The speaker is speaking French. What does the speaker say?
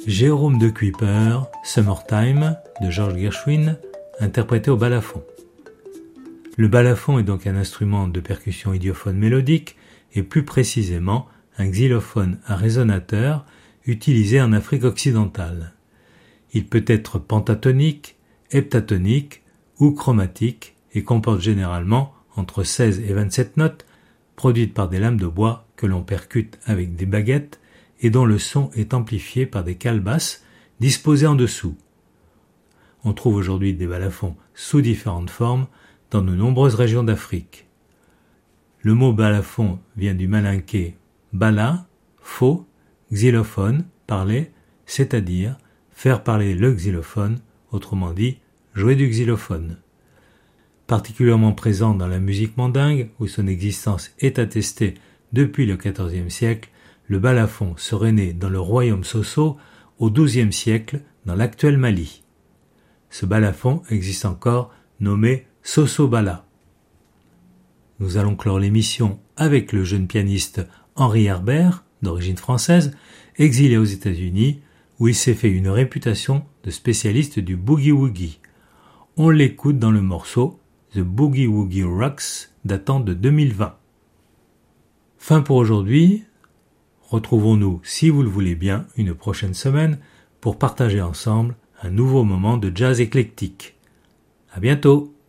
Jérôme de Kuiper, Summertime, de George Gershwin, interprété au balafon. Le balafon est donc un instrument de percussion idiophone mélodique et plus précisément un xylophone à résonateur utilisé en Afrique occidentale. Il peut être pentatonique, heptatonique ou chromatique et comporte généralement entre 16 et 27 notes produites par des lames de bois que l'on percute avec des baguettes et dont le son est amplifié par des cales basses disposées en dessous. On trouve aujourd'hui des balafons sous différentes formes dans de nombreuses régions d'Afrique. Le mot balafon vient du malinké bala, faux, xylophone, parler, c'est-à-dire faire parler le xylophone, autrement dit, jouer du xylophone. Particulièrement présent dans la musique mandingue, où son existence est attestée depuis le XIVe siècle, le balafon serait né dans le royaume Soso au XIIe siècle dans l'actuel Mali. Ce balafon existe encore nommé Soso-Bala. Nous allons clore l'émission avec le jeune pianiste Henri Herbert, d'origine française, exilé aux États-Unis, où il s'est fait une réputation de spécialiste du boogie-woogie. On l'écoute dans le morceau The Boogie Woogie Rocks, datant de 2020. Fin pour aujourd'hui. Retrouvons-nous, si vous le voulez bien, une prochaine semaine pour partager ensemble un nouveau moment de jazz éclectique. À bientôt!